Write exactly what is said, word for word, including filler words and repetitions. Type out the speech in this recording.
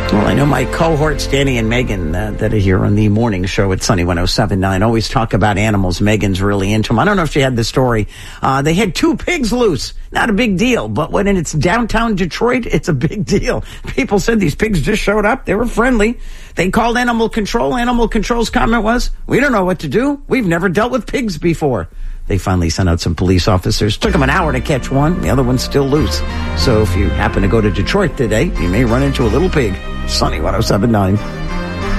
Well, I know my cohorts, Danny and Megan, uh, that are here on the morning show at Sunny one oh seven point nine, always talk about animals. Megan's really into them. I don't know if she had the story. Uh, they had two pigs loose. Not a big deal, but when it's downtown Detroit, it's a big deal. People said these pigs just showed up. They were friendly. They called animal control. Animal control's comment was, we don't know what to do. We've never dealt with pigs before. They finally sent out some police officers. Took them an hour to catch one. The other one's still loose. So if you happen to go to Detroit today, you may run into a little pig. Sunny one oh seven point nine.